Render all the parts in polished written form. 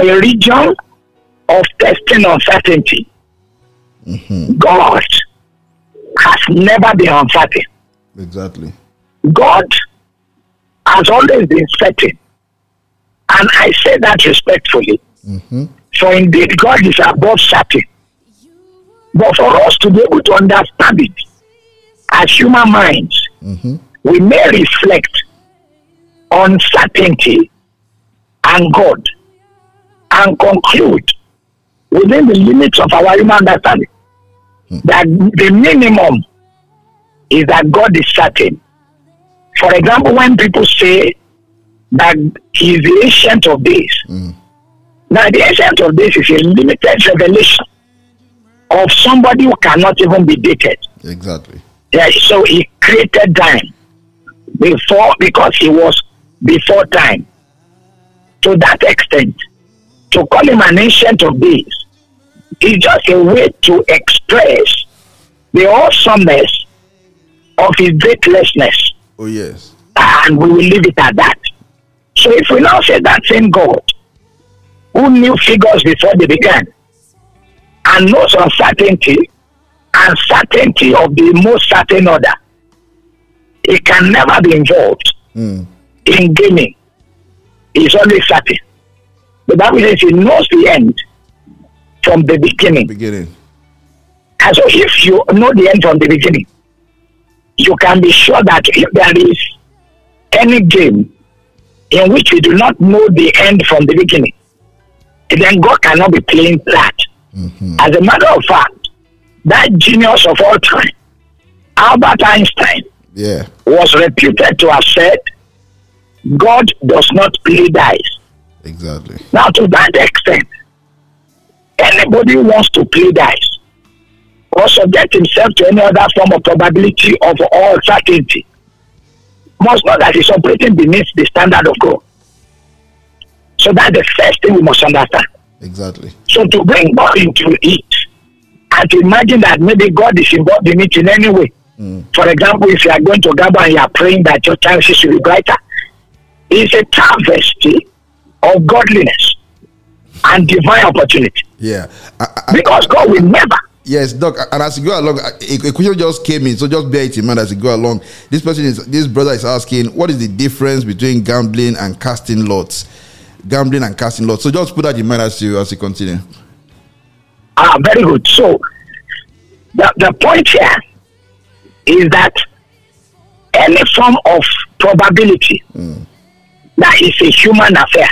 a region of testing uncertainty. God has never been uncertain. Exactly. God has always been certain. And I say that respectfully. For indeed, God is above certain. But for us to be able to understand it as human minds, we may reflect on certainty and God and conclude within the limits of our human understanding that the minimum is that God is certain. For example, when people say that he is the ancient of days, now the ancient of days is a limited revelation of somebody who cannot even be dated. Exactly. Yeah, so he created time because he was before time. To that extent, to call him an ancient of days is just a way to express the awesomeness of his greatness. Oh, yes. And we will leave it at that. So if we now say that same God who knew figures before they began and knows uncertainty and certainty of the most certain order, he can never be involved in gaming. He's always certain. The Bible says he knows the end from the beginning. And so if you know the end from the beginning, you can be sure that if there is any game in which we do not know the end from the beginning, then God cannot be playing that. As a matter of fact, that genius of all time, Albert Einstein, was reputed to have said, God does not play dice. Exactly. Now, to that extent, anybody who wants to play dice or subject himself to any other form of probability of all certainty must know that he's operating beneath the standard of God. So that's the first thing we must understand. Exactly. So to bring God into it and to imagine that maybe God is involved in it in any way. For example, if you are going to gamble and you are praying that your chances will be brighter, it's a travesty of godliness and divine opportunity. Yeah. Because God will never. Yes, Doc. And as you go along, a question just came in, so just bear it in mind as you go along. This brother is asking, what is the difference between gambling and casting lots? Gambling and casting lots. So just put that in mind as you continue. Very good. So the point here is that any form of probability that is a human affair.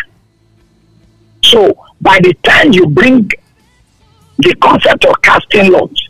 So by the time you bring the concept of casting lots,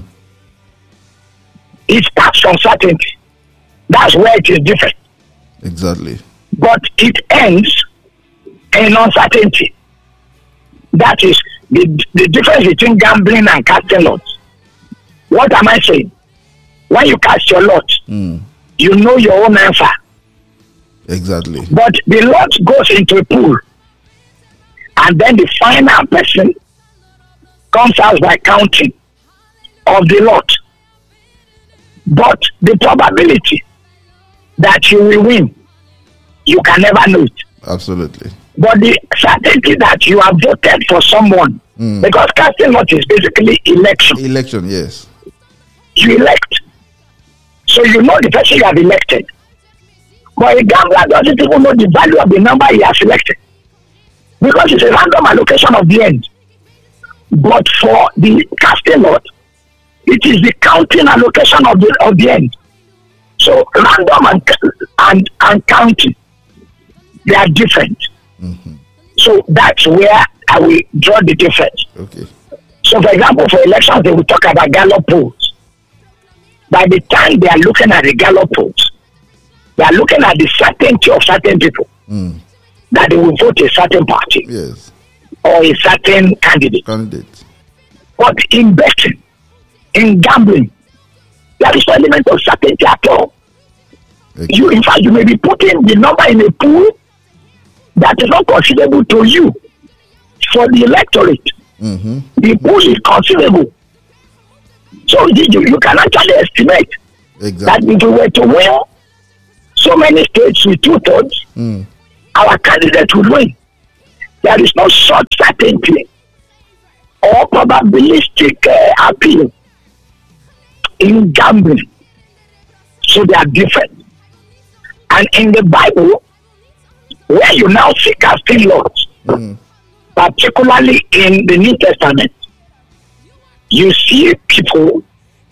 it starts from certainty. That's where it is different. Exactly. But it ends in uncertainty. That is the difference between gambling and casting lots. What am I saying? When you cast your lot, you know your own answer. Exactly. But the lot goes into a pool, and then the final person comes out by counting of the lot. But the probability that you will win, you can never know it. Absolutely. But the certainty that you have voted for someone, because casting lot is basically election. Election, yes. You elect. So you know the person you have elected. But a gambler doesn't even know the value of the number he has selected. Because it's a random allocation of the end. But for the casting lot, it is the counting allocation of the end. So random and counting, they are different. So that's where I will draw the difference. Okay. So for example, for elections, they will talk about Gallup polls. By the time they are looking at the Gallup polls, they are looking at the certainty of certain people that they will vote a certain party or a certain candidate. But in betting, in gambling, there is no element of certainty at all. Okay. In fact, you may be putting the number in a pool that is not considerable to you for the electorate. The pool is considerable. So you can actually estimate that if we were to win so many states with 2/3, our candidate would win. There is no such certainty or probabilistic appeal in gambling. So they are different. And in the Bible, where you now see casting lots, particularly in the New Testament, you see people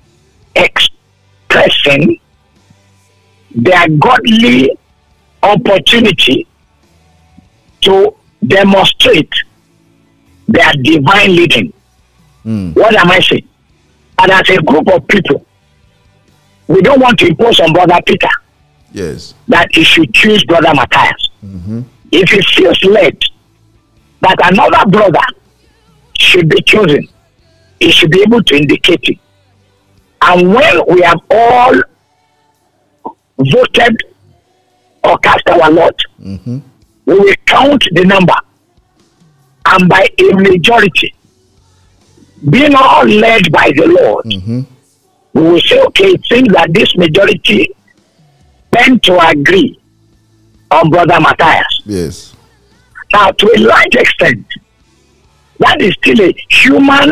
expressing their godly opportunity to demonstrate their divine leading. What am I saying? And as a group of people, we don't want to impose on Brother Peter that he should choose Brother Matthias. If he feels led that another brother should be chosen, he should be able to indicate it. And when we have all voted or cast our lot, we will count the number. And by a majority, being all led by the Lord, we will say, okay, it seems that this majority tend to agree on Brother Matthias. Yes. Now, to a large extent, that is still a human,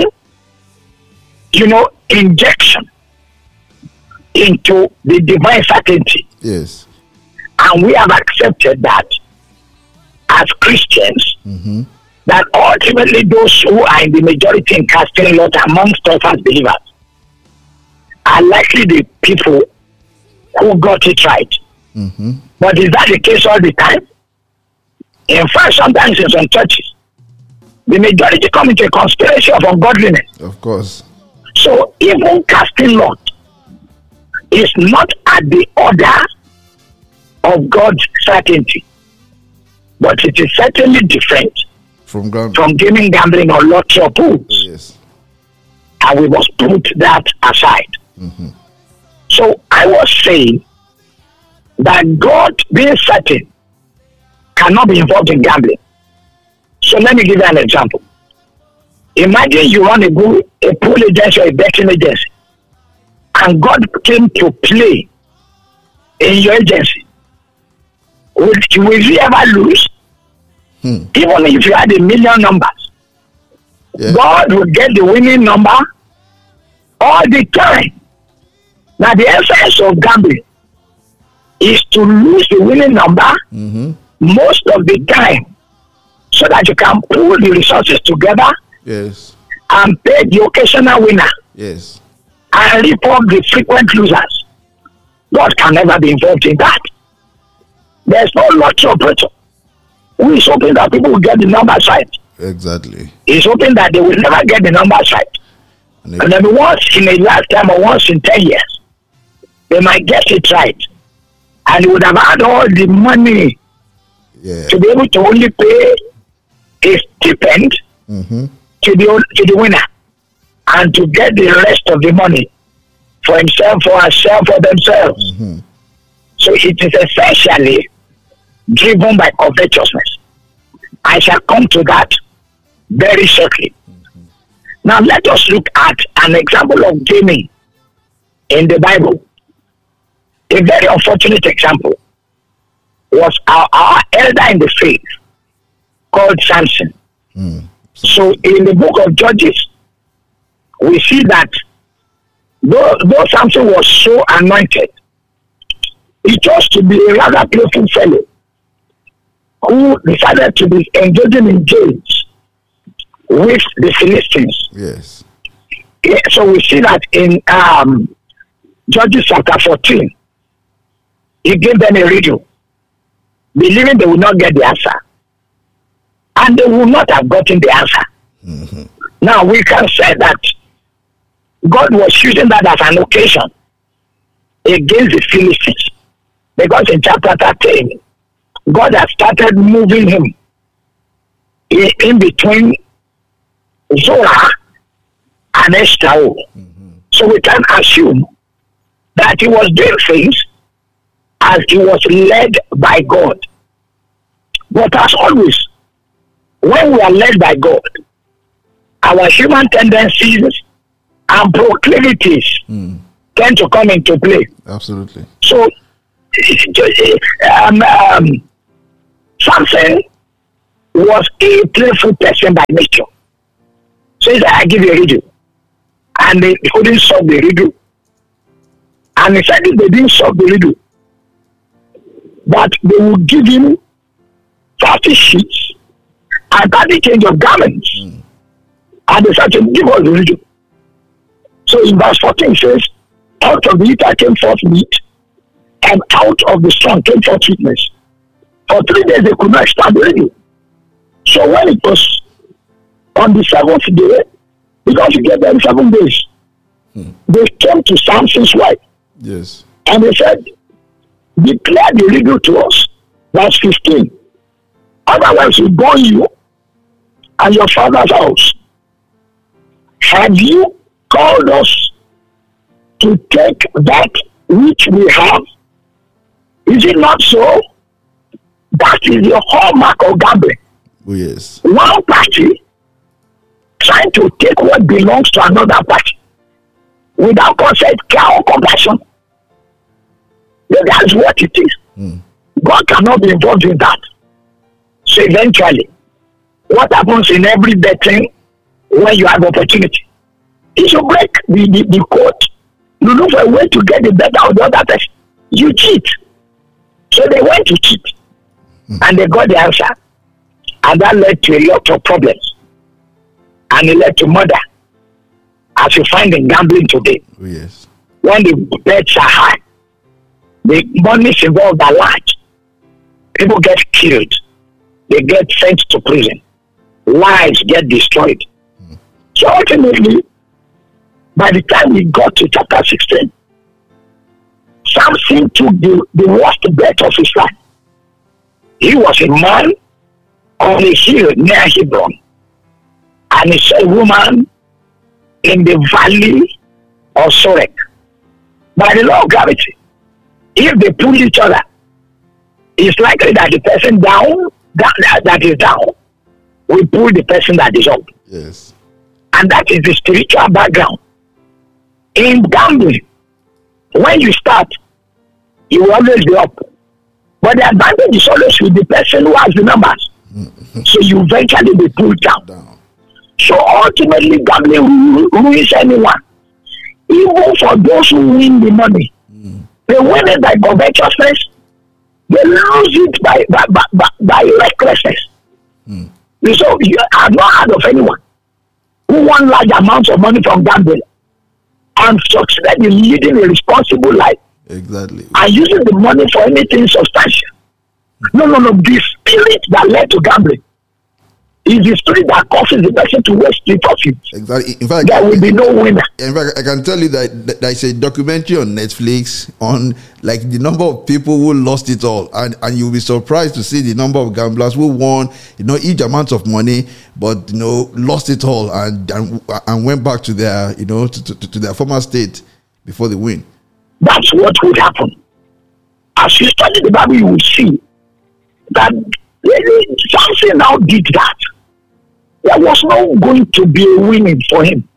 injection into the divine certainty. Yes. And we have accepted that as Christians, that ultimately those who are in the majority in casting lot amongst us as believers are likely the people who got it right. But is that the case all the time? In fact, sometimes in some churches, the majority come into a conspiracy of ungodliness. Of course. So even casting lot is not at the order of God's certainty, but it is certainly different from gaming, gambling, or lottery or pool. Yes. And we must put that aside. So I was saying that God, being certain, cannot be involved in gambling. So let me give you an example. Imagine you run a pool agency or a betting agency, and God came to play in your agency. Will you ever lose? Even if you had 1 million numbers, God will get the winning number all the time. Now, the essence of gambling is to lose the winning number most of the time, so that you can pool the resources together and pay the occasional winner and rip off the frequent losers. God can never be involved in that. There's no lottery operator who is hoping that people will get the numbers right. Exactly. He's hoping that they will never get the numbers right. And then once in a lifetime or once in 10 years, they might get it right. And he would have had all the money to be able to only pay a stipend to the winner, and to get the rest of the money for himself, for herself, for themselves. So it is essentially driven by covetousness. I shall come to that very shortly. Now let us look at an example of gaming in the Bible. A very unfortunate example was our elder in the faith called Samson. So in the book of Judges, we see that though Samson was so anointed, he chose to be a rather playful fellow who decided to be engaging in games with the Philistines. Yes. So we see that in Judges chapter 14, he gave them a riddle, believing they would not get the answer. And they would not have gotten the answer. Now we can say that God was using that as an occasion against the Philistines, because in chapter 13, God has started moving him in between Zorah and Eshtaol. So we can assume that he was doing things as he was led by God. But as always, when we are led by God, our human tendencies and proclivities tend to come into play. Absolutely. So, Samson was a playful person by nature. So he said, I give you a riddle. And they couldn't solve the riddle. And he said if they didn't solve the riddle, that they would give him 30 sheets and 30 change of garments. And they said, give us the riddle. So in verse 14 it says, out of the eater came forth meat, and out of the strong came forth sweetness. For 3 days they could not extract the riddle. So when it was on the 7th day, because he gave them 7 days, they came to Samson's wife. Yes. And they said, declare the riddle to us. Verse 15. Otherwise we burn you and your father's house. Have you called us to take that which we have? Is it not so? That is the hallmark of gambling. Oh, yes. One party trying to take what belongs to another party without consent, care, or compassion. That's what it is. God cannot be involved in that. So eventually, what happens in every betting when you have opportunity? If you break the code, you look for a way to get the better of the other person. You cheat. So they went to cheat. And they got the answer. And that led to a lot of problems. And it led to murder. As you find in gambling today. Oh, yes. When the bets are high, the monies involved are large. People get killed. They get sent to prison. Lives get destroyed. So ultimately, by the time we got to chapter 16, Samson took the worst bet of his life. He was a man on a hill near Hebron. And he saw a woman in the valley of Sorek. By the law of gravity, if they pull each other, it's likely that the person that is down will pull the person that is up. Yes. And that is the spiritual background. In gambling, when you start, you will always be up. But the advantage is always with the person who has the numbers. So you eventually be pulled down. So ultimately, gambling ruins anyone. Even for those who win the money. They win it by covetousness. They lose it by recklessness. So I've not heard of anyone who won large amounts of money from gambling and succeeded in leading a responsible life. Exactly. And using the money for anything substantial. No. The spirit that led to gambling is the spirit that causes the person to waste the profits. Exactly. In fact, there will be no winner. In fact, I can tell you that there's a documentary on Netflix on like the number of people who lost it all, and you'll be surprised to see the number of gamblers who won, huge amounts of money, but lost it all and went back to their to their former state before they win. That's what would happen. As you study the Bible, you will see that Samson now did that. There was not going to be a winning for him.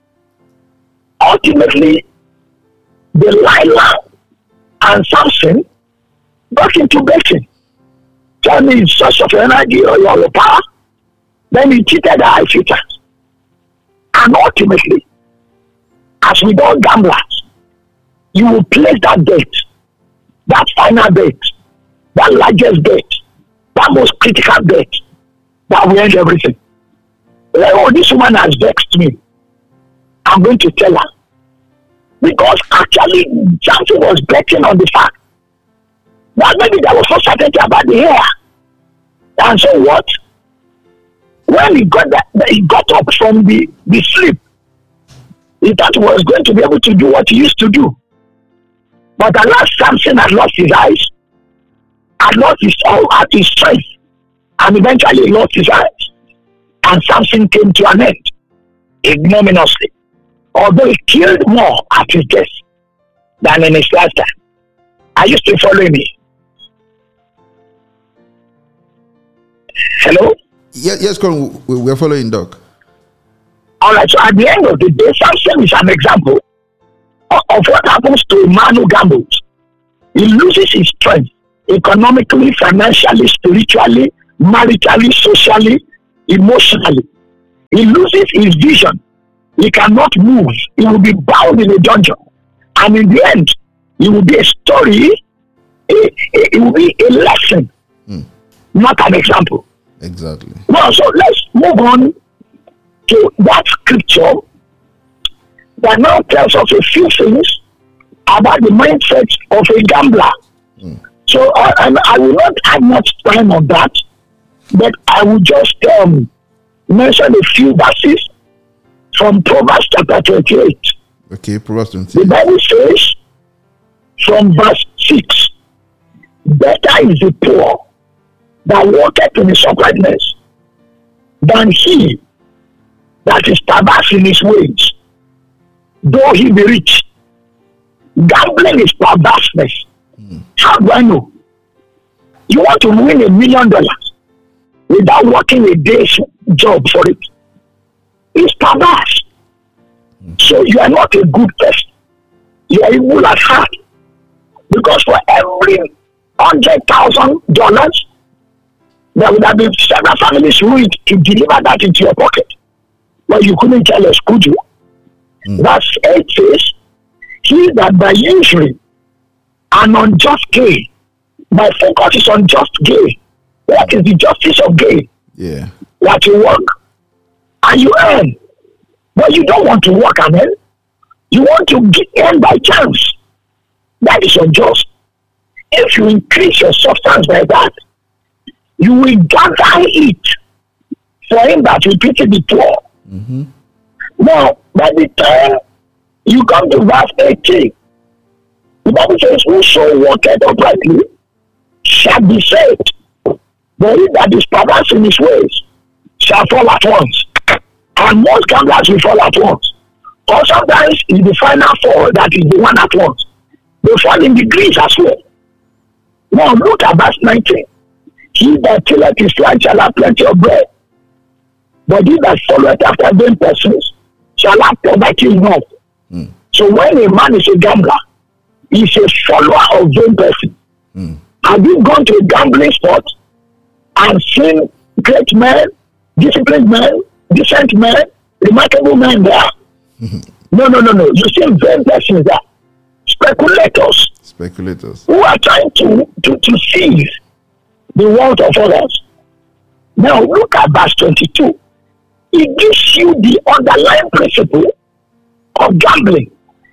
Ultimately, Delilah and Samson got into betting. Tell me it's source of energy or your power. Then he cheated the high fitters. And ultimately, as with all gamblers, you will place that bet, that final bet, that largest bet, that most critical bet, that will end everything. Like, oh, this woman has vexed me. I'm going to tell her. Because actually, Samson was betting on the fact that maybe there was no certainty about the hair. And so what? When he got up from the sleep, he thought he was going to be able to do what he used to do. But at last, Samson had lost his eyes, had lost his strength, and eventually lost his eyes. And Samson came to an end, ignominiously, although he killed more at his death than in his lifetime. Are you still following me? Hello? Yes, Colin, we're following, Doc. All right, so at the end of the day, Samson is an example of what happens to a man who gambles. He loses his strength economically, financially, spiritually, maritally, socially, emotionally. He loses his vision. He cannot move. He will be bound in a dungeon. And in the end, it will be a story. It will be a lesson, not an example. Exactly. Now, so let's move on to that scripture that now tells us a few things about the mindset of a gambler. So I will not add much time on that, but I will just mention a few verses from Proverbs chapter 28. Okay, Proverbs 28. The Bible says from verse 6, better is the poor that walketh in his uprightness than he that is perverse in his ways, though he be rich. Gambling is perverseness. How do I know? You want to win $1 million without working a day's job for it. It's perverse. So you are not a good person. You are evil at heart. Because for every $100,000, there would have been several families ruined to deliver that into your pocket. But you couldn't tell us, could you? Verse 8 says, he that by usury and unjust gain, my focus is on just gain. What is the justice of gain? Yeah. That you work and you earn. But you don't want to work and earn. You want to earn by chance. That is unjust. If you increase your substance by that, you will gather it for him that will pity the poor. Now, by the time you come to verse 18, the Bible says, whoso walketh uprightly shall be saved, but he that is perverse in his ways shall fall at once. And most gamblers will fall at once. Or sometimes in the final fall, that is the one at once. They fall in degrees as well. Now look at verse 19. He that tilleth his land shall have plenty of bread, but he that followeth after vain persons shall have poverty enough. So when a man is a gambler, he's a follower of vain person. Have you gone to a gambling spot and seen great men, disciplined men, decent men, remarkable men there? No. You see vain persons there. Speculators who are trying to seize the wealth of others. Now look at verse 22. It gives you the underlying principle of gambling.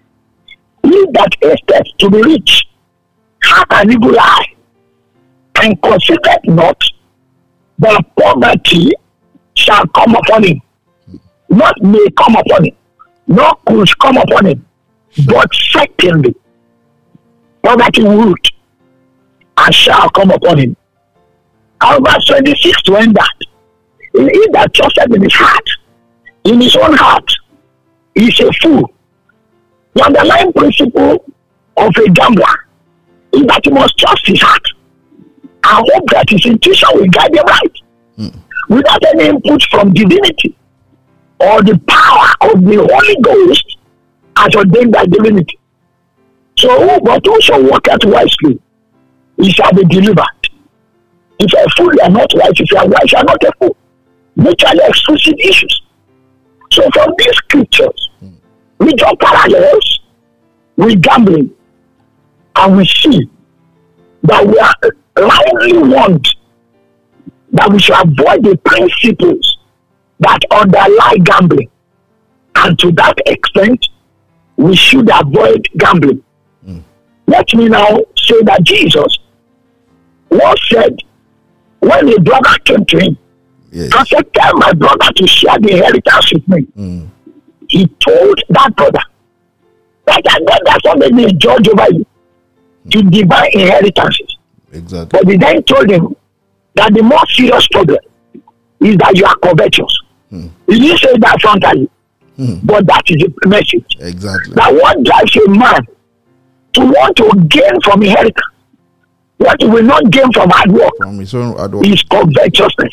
He that hasteth to be rich hath an evil eye, and considereth not that poverty shall come upon him. Not may come upon him, not could come upon him, but certainly poverty would and shall come upon him. And verse 26 to end that. He that trusted in his heart, in his own heart, is a fool. The underlying principle of a gambler is that he must trust his heart and hope that his intuition will guide him right, without any input from divinity or the power of the Holy Ghost as ordained by divinity. So, but also walketh wisely, he shall be delivered. If you are a fool, you are not wise. If you are wise, you are not a fool. Mutually exclusive issues. So from these scriptures, we draw parallels with gambling, and we see that we are loudly warned that we should avoid the principles that underlie gambling, and to that extent, we should avoid gambling. Let me now say that Jesus once said, when a brother came to him, I said, tell my brother to share the inheritance with me. He told that brother that God does not make me a judge over you to divine inheritances. Exactly. But he then told him that the more serious problem is that you are covetous. He didn't say that frontally, but that is the message. Exactly. That what drives a man to want to gain from inheritance, what he will not gain from hard work, From his own hard work. is covetousness.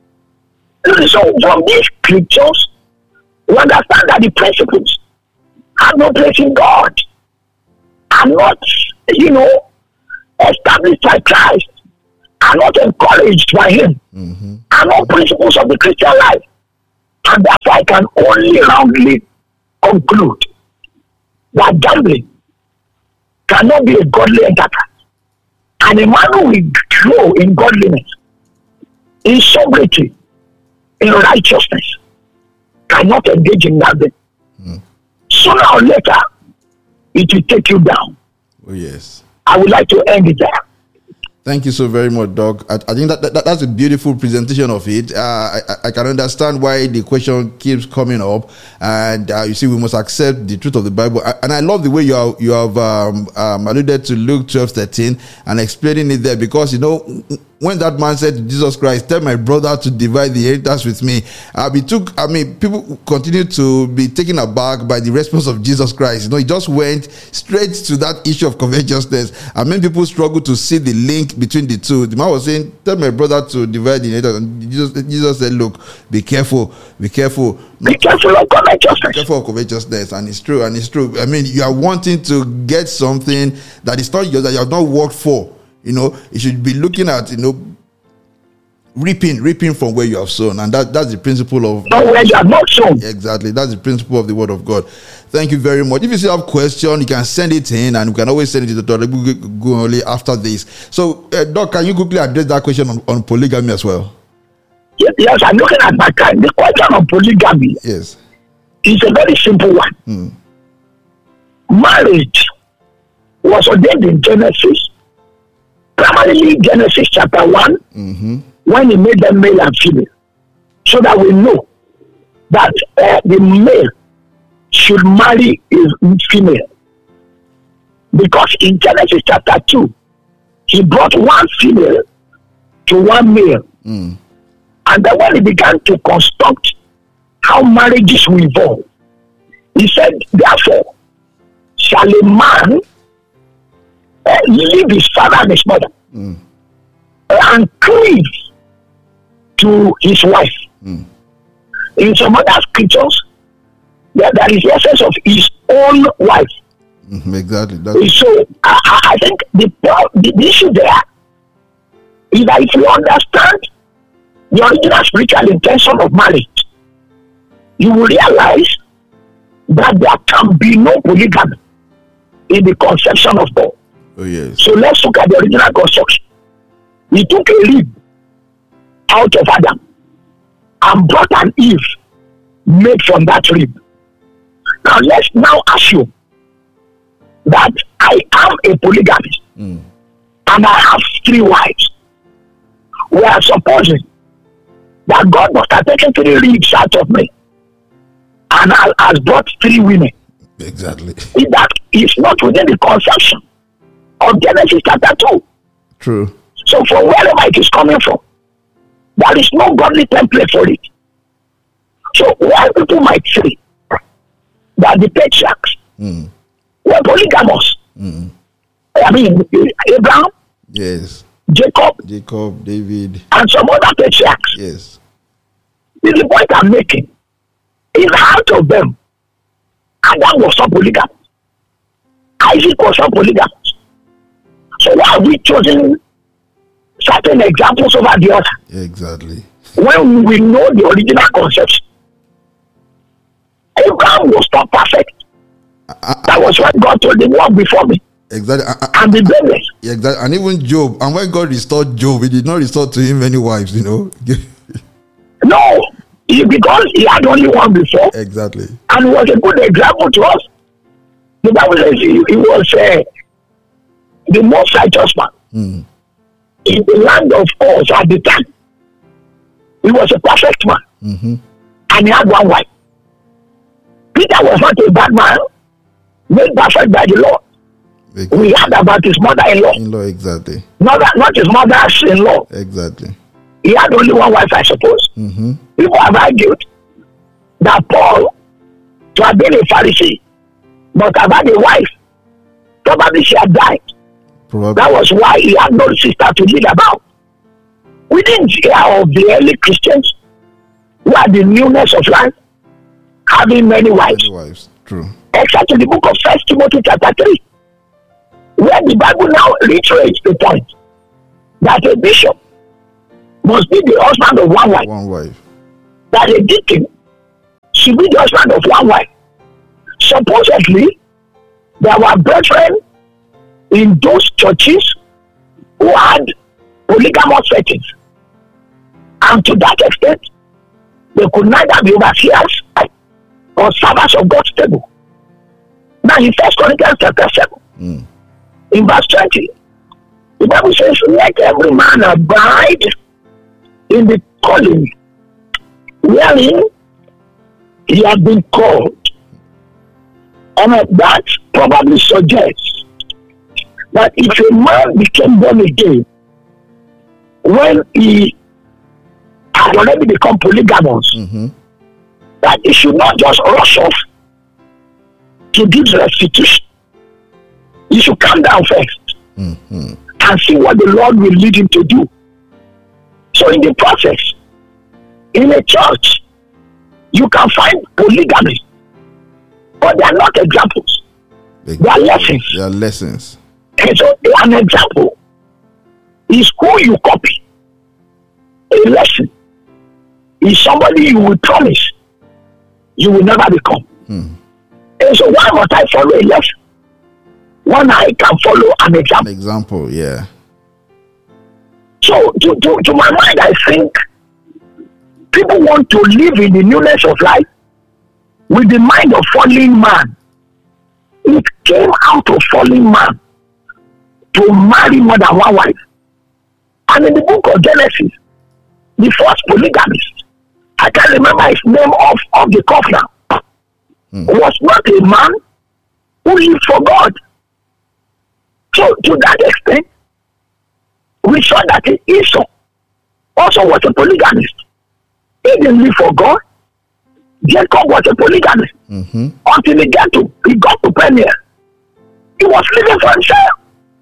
So from these scriptures, we understand that the principles have no place in God, are not, established by Christ, are not encouraged by him, are not principles of the Christian life. And therefore, I can only roundly conclude that gambling cannot be a godly enterprise. And a man who will grow in godliness, in sobriety, in righteousness, cannot engage in gambling. Sooner or later, it will take you down. Oh, yes. I would like to end it there. Thank you so very much, Doc. I think that's a beautiful presentation of it. I can understand why the question keeps coming up, and you see, we must accept the truth of the Bible. And I love the way you have alluded to Luke 12:13 and explaining it there, because you know, when that man said to Jesus Christ, "Tell my brother to divide the inheritance with me," people continue to be taken aback by the response of Jesus Christ. You know, he just went straight to that issue of covetousness, and many people struggle to see the link between the two. The man was saying, "Tell my brother to divide the inheritance," and Jesus said, "Look, be careful, be careful." Be careful of covetousness. Careful of covetousness, and it's true, I mean, you are wanting to get something that is not yours, that you have not worked for. You know, you should be looking at, you know, reaping from where you have sown, and that's the principle of. Not where you have not sown. Exactly, that's the principle of the Word of God. Thank you very much. If you still have question, you can send it in, and we can always send it to Dr. Ogunole after this. So, Doc, can you quickly address that question on polygamy as well? Yes, I'm looking at my time. The question of polygamy. Yes. Is a very simple one. Marriage was ordained in Genesis, primarily Genesis chapter 1, when he made them male and female, so that we know that the male should marry his female. Because in Genesis chapter 2, he brought one female to one male. And then when he began to construct how marriages will evolve, he said, therefore, shall a man leave his father and his mother and cleave to his wife. In some other scriptures, there is the essence of his own wife. Exactly. So I think the issue there is that if you understand the original spiritual intention of marriage, you will realize that there can be no polygamy in the conception of God. Oh, yes. So let's look at the original construction. He took a rib out of Adam and brought an Eve made from that rib. Now let's now assume that I am a polygamist and I have 3 wives. We are supposing that God must have taken 3 ribs out of me and has brought 3 women. Exactly. That is not within the conception of Genesis chapter 2. True. So from wherever it is coming from, there is no godly template for it. So why people might say that the patriarchs were polygamous. I mean, Abraham, yes, Jacob, David, and some other patriarchs. Yes. The point I'm making is out of them, Adam was not polygamous. Isaac was not polygamous. So why have we chosen certain examples over the other? Exactly. When we know the original conception. Abraham was not perfect. That was what God told him, walk before me. Exactly. And be blameless. Exactly. And even Job. And when God restored Job, he did not restore to him many wives, you know. No. Because he had only one before. Exactly. And it was a good example to us. The Bible says he was the most righteous man in the land of Oz at the time. He was a perfect man. And he had one wife. Peter was not a bad man, made perfect by the Lord. Exactly. We heard about his mother-in-law. Exactly. Not his mother-in-law. Exactly. He had only one wife, I suppose. People have argued that Paul, to have been a Pharisee, must have had a wife. Probably she had died. Probably. That was why he had no sister to lead about. We didn't hear of the early Christians who had the newness of life, having many wives. True. Except in the book of 1 Timothy chapter 3, where the Bible now reiterates the point that a bishop must be the husband of one wife. One wife. That a deacon should be the husband of one wife. Supposedly, there were brethren in those churches who had polygamous settings. And to that extent, they could neither be overseers or servants of God's table. Now in 1 Corinthians chapter 7, in verse 20, the Bible says, let every man abide in the calling wherein he has been called. And that probably suggests that if a man became born again when he had already become polygamous, that he should not just rush off to give restitution. He should calm down first and see what the Lord will lead him to do. So in the process, in a church, you can find polygamy, but they are not examples. They are lessons. They are lessons. And so an example is who you copy. A lesson is somebody you will promise you will never become. And so why must I follow a lesson when I can follow an example? An example, yeah. So to my mind, I think people want to live in the newness of life with the mind of fallen man. It came out of fallen man to marry more than one wife. And in the book of Genesis, the first polygamist, I can't remember his name off the cuff now, was not a man who lived for God. So to that extent, we saw that Esau also was a polygamist. He didn't live for God. Jacob was a polygamist until he got to Peniel. He was living for himself.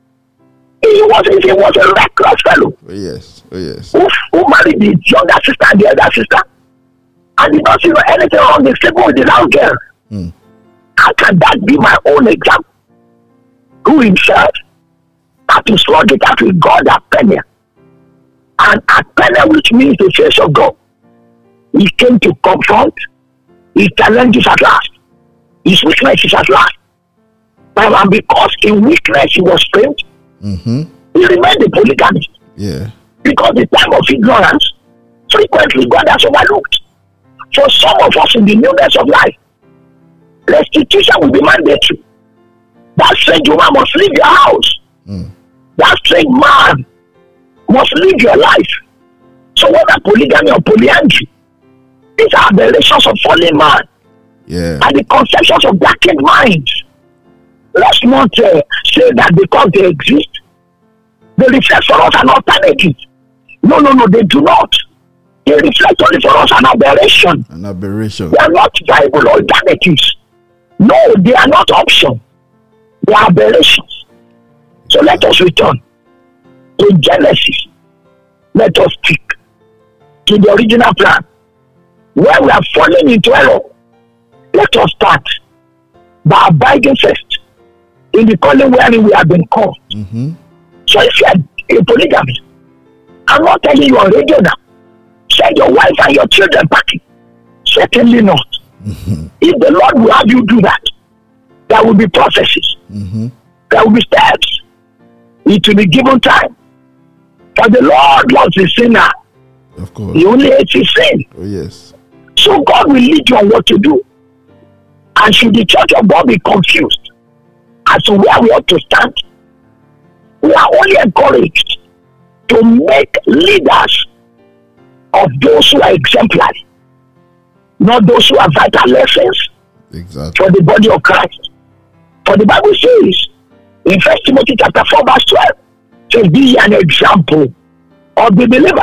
He was a reckless fellow. Oh yes. Who married the younger sister and the elder sister, and did not see anything wrong with sleeping with the loud girl. How can that be my own example? Who himself had to slug it out with God at Peniel, and at Peniel, which means the face of God, he came to confront his challenges at last, his weaknesses at last. And because in weakness he was framed, he remained a polygamist. Yeah. Because the time of ignorance, frequently God has overlooked. For some of us in the newness of life, restitution will be mandatory. That strange woman must leave your house. That strange man must leave your life. So whether polygamy or polyandry, these are aberrations of fallen man. Yeah. And the conceptions of darkened minds. Let's not say that because they exist, they reflect for us an alternative. No, they do not. They reflect only for us an aberration. An aberration. They are not viable alternatives. No, they are not options. They are aberrations. So let us return to Genesis. Let us stick to the original plan. Where we are falling into error, let us start by abiding first in the calling wherein we have been called. So if you are a polygamist, I'm not telling you on radio now, send your wife and your children packing. Certainly not. If the Lord will have you do that, there will be processes. There will be steps. It will be given time. For the Lord loves the sinner. Of course. He only hates his sin. Oh yes. So God will lead you on what to do. And should the church of God be confused as to where we ought to stand, we are only encouraged to make leaders of those who are exemplary, not those who are vital lessons for the body of Christ. For the Bible says in 1 Timothy chapter 4 verse 12, says, be an example of the believer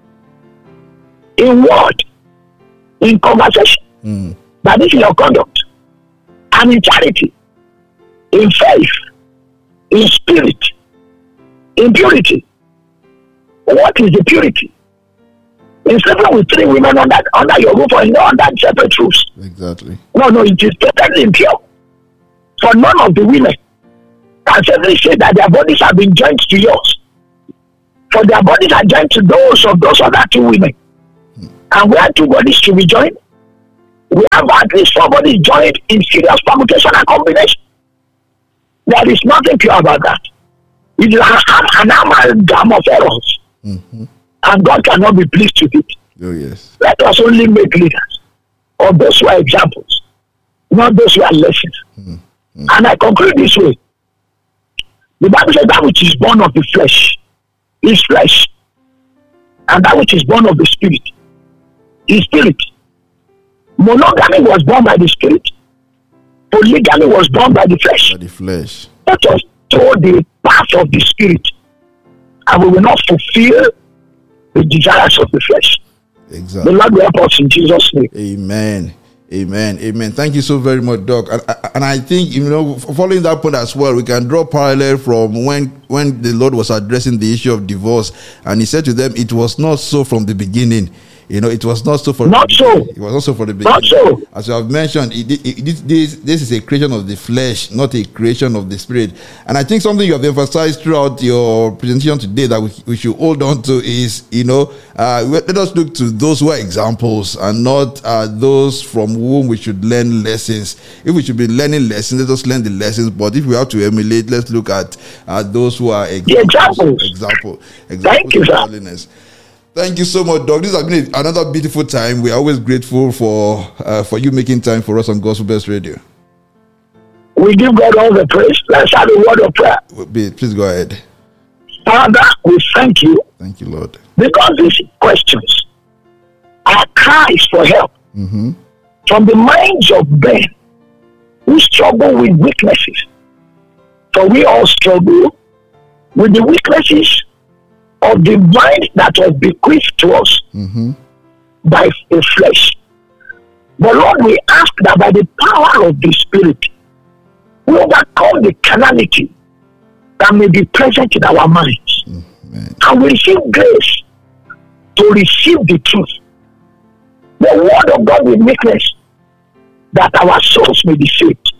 in word, in conversation, that is in your conduct, and in charity, in faith, in spirit, in purity. What is the purity? In sleeping with 3 women under your roof or under separate roofs. Exactly. No, it is totally impure. For none of the women can safely say that their bodies have been joined to yours. For their bodies are joined to those of those other two women. And where two bodies should be joined, we have at least 4 bodies joined in serious permutation and combination. There is nothing pure about that. It is an amalgam of errors. And God cannot be pleased with it. Oh, yes. Let us only make leaders of those who are examples, not those who are lessons. And I conclude this way. The Bible says that which is born of the flesh is flesh, and that which is born of the spirit is spirit. Monogamy was born by the spirit. Polygamy was born by the flesh. By the flesh. Let us throw the path of the spirit, and we will not fulfill the desires of the flesh. Exactly. The Lord will help us in Jesus' name. Amen. Amen. Amen. Thank you so very much, Doc. And I think, following that point as well, we can draw parallel from when the Lord was addressing the issue of divorce, and he said to them, it was not so from the beginning. It was not so for not so. It was also for the beginning. Not so. As you have mentioned, this is a creation of the flesh, not a creation of the spirit. And I think something you have emphasized throughout your presentation today that we should hold on to is, let us look to those who are examples and not those from whom we should learn lessons. If we should be learning lessons, let us learn the lessons. But if we have to emulate, let's look at those who are examples. Examples. Thank you, sir. Thank you so much, Doc. This has been another beautiful time. We are always grateful for you making time for us on Gospel Bells Radio. We give God all the praise. Let's have a word of prayer. Please go ahead. Father, we thank you. Thank you, Lord. Because these questions are cries for help from the minds of men who struggle with weaknesses. For we all struggle with the weaknesses of the mind that was bequeathed to us by the flesh. But Lord, we ask that by the power of the Spirit, we overcome the carnality that may be present in our minds. And we receive grace to receive the truth. The word of God will make us that our souls may be saved.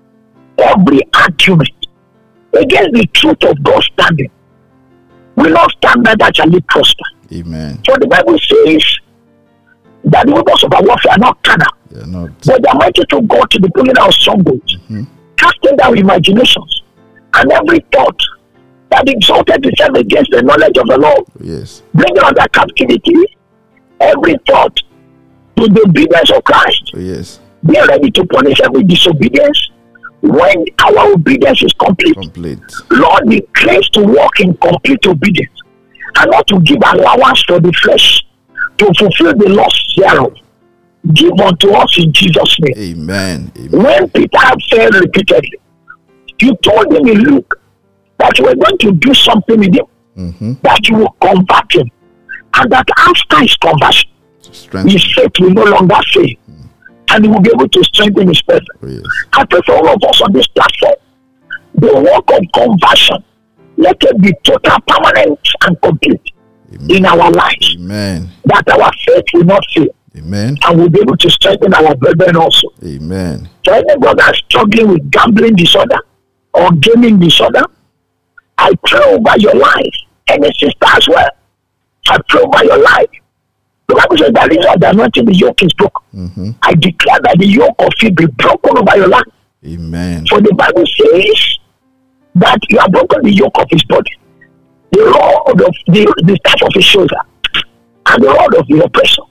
Every argument against the truth of God standing will not stand, neither shall it prosper. Amen. For the Bible says that the weapons of our warfare are not carnal, but they are mighty to God to the pulling down of strongholds, casting down imaginations, and every thought that exalted itself against the knowledge of the Lord. Yes. Bringing under captivity every thought to the obedience of Christ. Yes. Be ready to punish every disobedience when our obedience is complete. Lord, the grace to walk in complete obedience and not to give allowance to the flesh to fulfill the lusts thereof. Give unto us in Jesus' name. Amen. When Peter had failed repeatedly, you told him in Luke that you were going to do something with him, that you will convert him, and that after his conversion, his faith will no longer fail. And he will be able to strengthen his faith. I pray for all of us on this platform, the work of conversion, let it be total, permanent, and complete in our lives. Amen. That our faith will not fail. Amen. And we'll be able to strengthen our brethren also. Amen. For any brother struggling with gambling disorder or gaming disorder, I pray over your life. Any sister as well, I pray over your life. The Bible says that is the anointing, the yoke is broken. I declare that the yoke of it be broken over your life. Amen. For the Bible says that you have broken the yoke of his body, the rod of the staff of his shoulder, and the rod of the oppressor.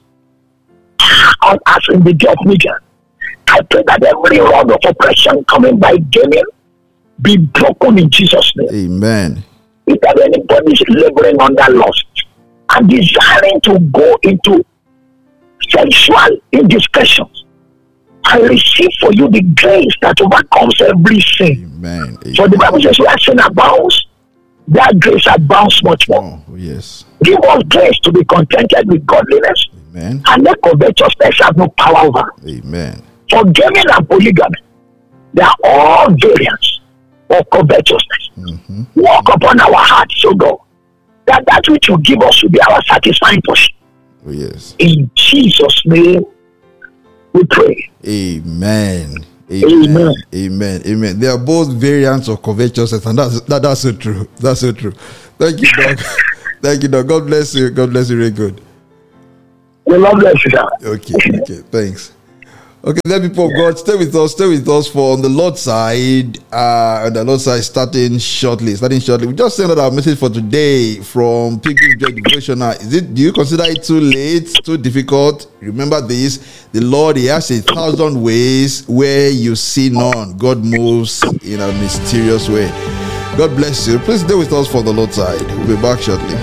As in the day of Midian, I pray that every rod of oppression coming by gaming be broken in Jesus' name. Amen. If there anybody is laboring under lust and desiring to go into sexual indiscretions, I receive for you the grace that overcomes every sin. Amen. For the Bible says, where sin abounds, that grace abounds much more. Oh, yes. Give us grace to be contented with godliness. Amen. And let covetousness have no power over. Amen. For gaming and polygamy, they are all variants of covetousness. Walk upon our hearts, so God, that which you give us will be our satisfying portion. Oh, yes. In Jesus' name, we pray. Amen. Amen. Amen. Amen. They are both variants of covetousness, and that's so true. That's so true. Thank you, Doc. Thank you, Doc. God bless you. God bless you. Very good. The Lord bless you, sir. Okay. Thanks. Okay, then people of God, stay with us for on the Lord's side. On the Lord's side, starting shortly. We just sent out our message for today from Pilgrim's Joy Devotional. Do you consider it too late, too difficult? Remember this: the Lord, He has 1,000 ways where you see none. God moves in a mysterious way. God bless you. Please stay with us for the Lord's side. We'll be back shortly.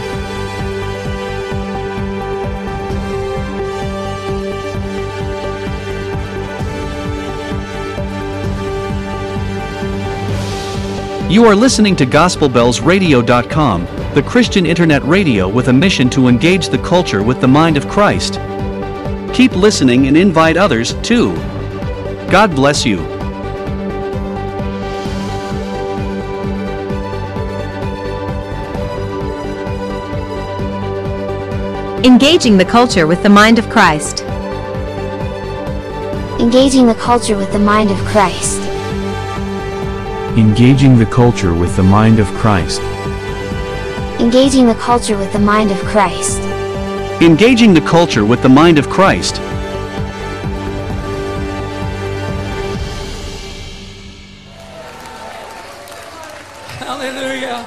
You are listening to GospelBellsRadio.com, the Christian internet radio with a mission to engage the culture with the mind of Christ. Keep listening and invite others, too. God bless you. Engaging the culture with the mind of Christ. Engaging the culture with the mind of Christ. Engaging the culture with the mind of Christ. Engaging the culture with the mind of Christ. Engaging the culture with the mind of Christ. Hallelujah.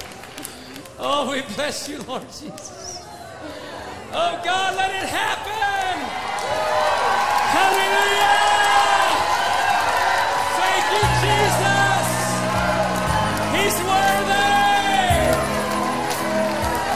Oh, we bless you, Lord Jesus. Oh, God, let it happen.